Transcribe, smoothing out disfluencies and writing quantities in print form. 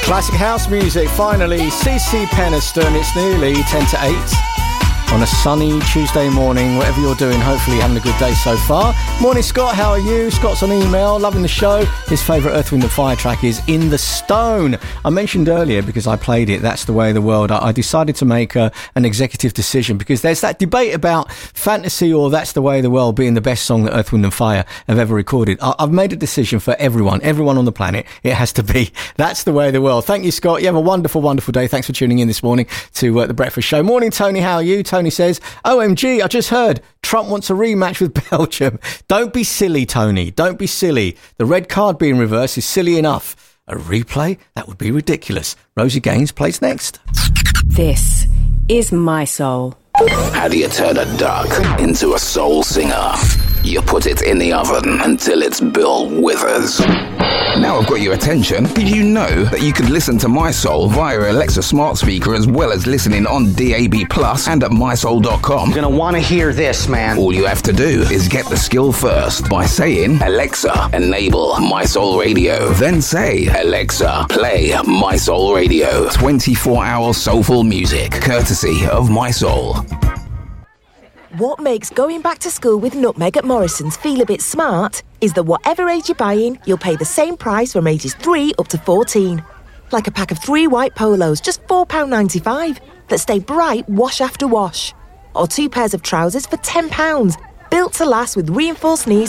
Classic house music, finally. CeCe Peniston, it's nearly 10 to 8 on a sunny Tuesday morning. Whatever you're doing, hopefully you're having a good day so far. Morning, Scott, how are you? Scott's on email, loving the show. His favourite Earth, Wind & Fire track is In the Stone. I mentioned earlier, because I played it, That's the Way of the World, I decided to make an executive decision, because there's that debate about Fantasy or That's the Way of the World being the best song that Earth, Wind & Fire have ever recorded. I've made a decision for everyone on the planet. It has to be That's the Way of the World. Thank you, Scott. You have a wonderful, wonderful day. Thanks for tuning in this morning to The Breakfast Show. Morning, Tony. How are you? Tony says, OMG, I just heard Trump wants a rematch with Belgium. Don't be silly, Tony. Don't be silly. The red card being reversed is silly enough. A replay? That would be ridiculous. Rosie Gaines plays next. This is My Soul. How do you turn a duck into a soul singer? You put it in the oven until it's Bill Withers. Now I've got your attention. Did you know that you could listen to My Soul via Alexa smart speaker, as well as listening on DAB Plus and at mysoul.com? You're gonna want to hear this, man. All you have to do is get the skill first by saying, Alexa, enable My Soul Radio. Then say, Alexa, play My Soul Radio. 24-hour soulful music, courtesy of My Soul. What makes going back to school with Nutmeg at Morrison's feel a bit smart is that whatever age you're buying, you'll pay the same price from ages 3 up to 14. Like a pack of 3 white polos, just £4.95, that stay bright wash after wash. Or 2 pairs of trousers for £10, built to last with reinforced knees